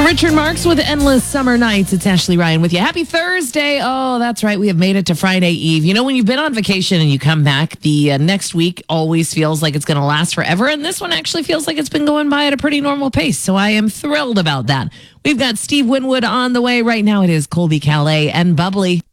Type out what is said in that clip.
Richard Marks with Endless Summer Nights. It's Ashley Ryan with you. Happy Thursday. Oh, that's right. We have made it to Friday Eve. You know, when you've been on vacation and you come back, the next week always feels like it's going to last forever. And this one actually feels like it's been going by at a pretty normal pace. So I am thrilled about that. We've got Steve Winwood on the way right now. It is Colby Calais and Bubbly.